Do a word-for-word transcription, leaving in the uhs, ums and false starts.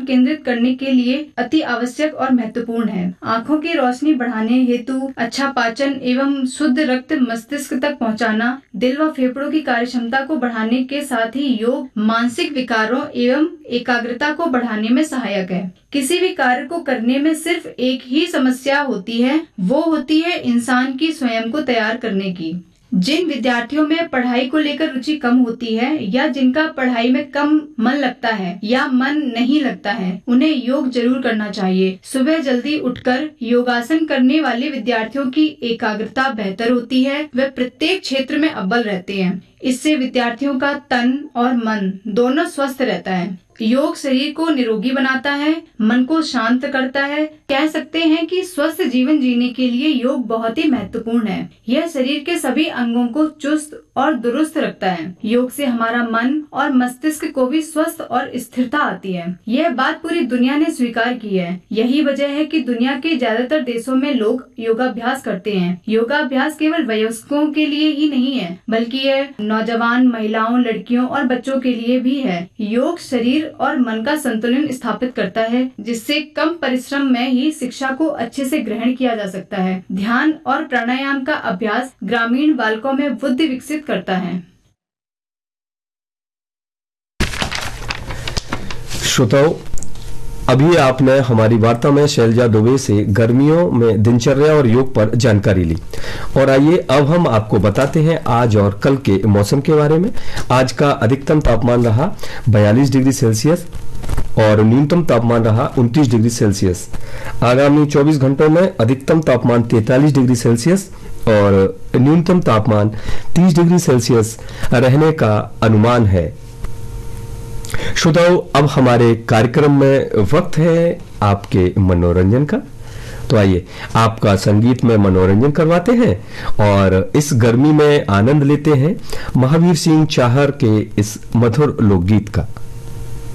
केंद्रित करने के लिए अति आवश्यक और महत्वपूर्ण है। आँखों की रोशनी बढ़ाने हेतु अच्छा पाचन एवं शुद्ध रक्त मस्तिष्क तक पहुँचाना, दिल व फेफड़ों की कार्यक्षमता को बढ़ाने के साथ ही योग मानसिक विकारों एवं एकाग्रता को बढ़ाने में सहायक है। किसी भी कार्य को करने में सिर्फ एक ही समस्या होती है, वो होती है इंसान की स्वयं को तैयार करने की। जिन विद्यार्थियों में पढ़ाई को लेकर रुचि कम होती है या जिनका पढ़ाई में कम मन लगता है या मन नहीं लगता है, उन्हें योग जरूर करना चाहिए। सुबह जल्दी उठकर योगासन करने वाले विद्यार्थियों की एकाग्रता बेहतर होती है, वे प्रत्येक क्षेत्र में अव्वल रहते हैं। इससे विद्यार्थियों का तन और मन दोनों स्वस्थ रहता है। योग शरीर को निरोगी बनाता है, मन को शांत करता है। कह सकते हैं कि स्वस्थ जीवन जीने के लिए योग बहुत ही महत्वपूर्ण है। यह शरीर के सभी अंगों को चुस्त और दुरुस्त रखता है। योग से हमारा मन और मस्तिष्क को भी स्वस्थ और स्थिरता आती है। यह बात पूरी दुनिया ने स्वीकार की है। यही वजह है कि दुनिया के ज्यादातर देशों में लोग योगाभ्यास करते हैं। योगाभ्यास केवल वयस्कों के लिए ही नहीं है, बल्कि यह नौजवान, महिलाओं, लड़कियों और बच्चों के लिए भी है। योग शरीर और मन का संतुलन स्थापित करता है, जिससे कम परिश्रम में ही शिक्षा को अच्छे से ग्रहण किया जा सकता है। ध्यान और प्राणायाम का अभ्यास ग्रामीण बालकों में बुद्धि विकसित करता है। श्रोताओं, अभी आपने हमारी वार्ता में शैलजा दुबे से गर्मियों में दिनचर्या और योग पर जानकारी ली, और आइए अब हम आपको बताते हैं आज और कल के मौसम के बारे में। आज का अधिकतम तापमान रहा बयालीस डिग्री सेल्सियस और न्यूनतम तापमान रहा उनतीस डिग्री सेल्सियस। आगामी चौबीस घंटों में अधिकतम तापमान तैंतालीस डिग्री सेल्सियस और न्यूनतम तापमान तीस डिग्री सेल्सियस रहने का अनुमान है। श्रोताओं, अब हमारे कार्यक्रम में वक्त है आपके मनोरंजन का, तो आइए आपका संगीत में मनोरंजन करवाते हैं और इस गर्मी में आनंद लेते हैं महावीर सिंह चाहर के इस मधुर लोकगीत का।